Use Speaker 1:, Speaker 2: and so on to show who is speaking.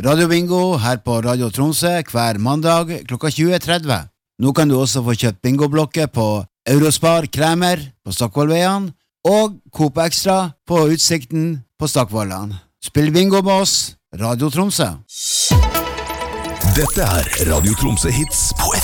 Speaker 1: Radio Bingo her på Radio Tromsø hver mandag klokka 20.30. Nå kan du også få kjøpt bingoblokker på Eurospar Kremer på Stockholmveien og Coop Extra på Utsikten på Stakkvallan. Spill bingo med oss, Radio Tromsø.
Speaker 2: Dette Radio Tromsø Hits på